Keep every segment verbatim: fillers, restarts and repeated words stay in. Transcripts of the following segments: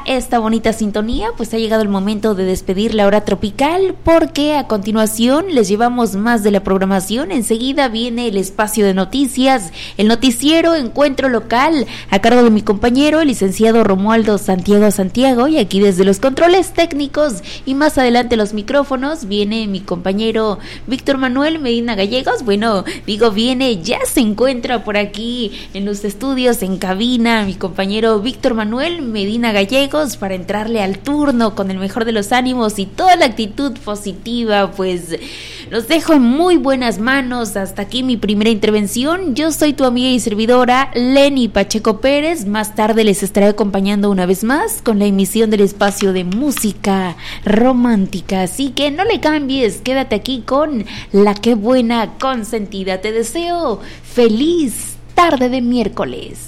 esta bonita sintonía, pues ha llegado el momento de despedir la hora tropical, porque a continuación les llevamos más de la programación. Enseguida viene el espacio de noticias, el noticiero Encuentro Local, a cargo de mi compañero, el licenciado Romualdo Santiago Santiago, y aquí desde los controles técnicos y más adelante los micrófonos viene mi compañero Víctor Manuel Medina Gallegos. Bueno, digo viene, ya se encuentra por aquí en los estudios, en cabina, mi compañero Víctor Manuel Medina Gallegos, para entrarle al turno con el mejor de los ánimos y toda la actitud positiva. Pues los dejo en muy buenas manos. Hasta aquí mi primera intervención. Yo soy tu amiga y servidora Lenny Pacheco Pérez. Más tarde les estaré acompañando una vez más con la emisión del espacio de música romántica, así que no le cambies, quédate aquí con La Qué Buena Consentida. Te deseo feliz tarde de miércoles.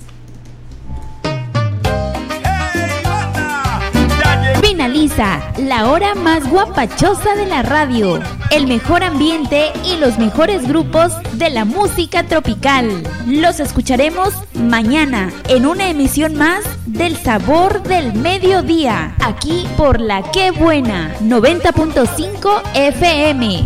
Finaliza la hora más guapachosa de la radio, el mejor ambiente y los mejores grupos de la música tropical. Los escucharemos mañana en una emisión más del Sabor del Mediodía, aquí por La Qué Buena noventa punto cinco F M.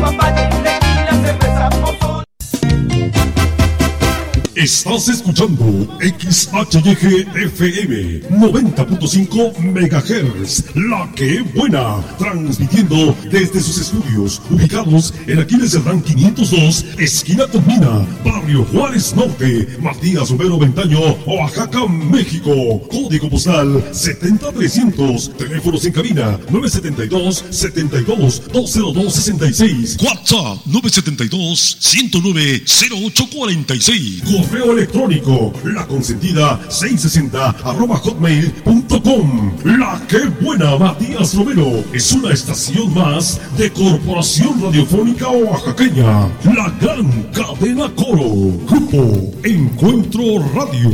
Estás escuchando X H Y G F M noventa punto cinco megahertz, La Qué Buena, transmitiendo desde sus estudios ubicados en Aquiles Cerdán quinientos dos, esquina con Mina, Barrio Juárez Norte, Matías Romero Ventaño, Oaxaca, México. Código postal setenta trescientos. Teléfonos en cabina nueve setenta y dos, setenta y dos, doscientos dos sesenta y seis. WhatsApp nueve setenta y dos, ciento nueve, cero ocho cuarenta y seis. Correo electrónico laconsentida seiscientos sesenta arroba hotmail punto com. La Qué Buena Matías Romero es una estación más de Corporación Radiofónica Oaxaqueña, la gran cadena Coro. Grupo Encuentro Radio.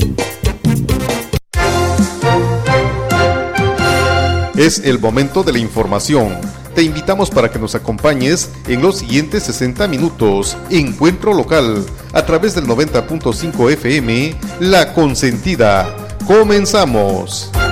Es el momento de la información. Te invitamos para que nos acompañes en los siguientes sesenta minutos. Encuentro Local, a través del noventa punto cinco F M, La Consentida. Comenzamos.